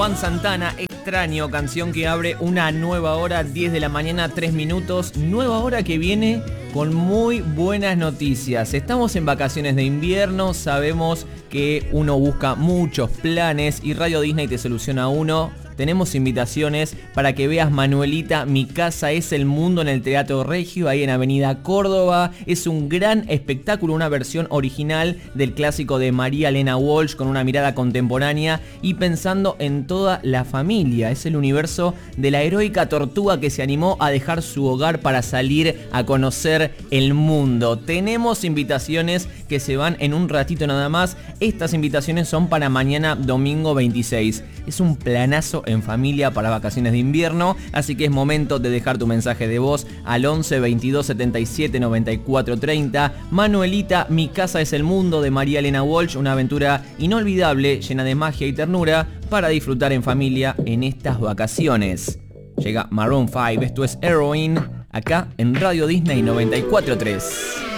Juan Santana, Extraño, canción que abre una nueva hora, 10 de la mañana, 3 minutos, nueva hora que viene con muy buenas noticias. Estamos en vacaciones de invierno, sabemos que uno busca muchos planes y Radio Disney te soluciona uno. Tenemos invitaciones para que veas Manuelita, Mi Casa es el Mundo en el Teatro Regio, ahí en Avenida Córdoba. Es un gran espectáculo, una versión original del clásico de María Elena Walsh con una mirada contemporánea y pensando en toda la familia. Es el universo de la heroica tortuga que se animó a dejar su hogar para salir a conocer el mundo. Tenemos invitaciones que se van en un ratito nada más. Estas invitaciones son para mañana domingo 26. Es un planazo en familia para vacaciones de invierno, así que es momento de dejar tu mensaje de voz al 11 22 77 94 30. Manuelita, Mi Casa es el Mundo de María Elena Walsh, una aventura inolvidable, llena de magia y ternura para disfrutar en familia en estas vacaciones. Llega Maroon 5, esto es Heroin, acá en Radio Disney 94.3.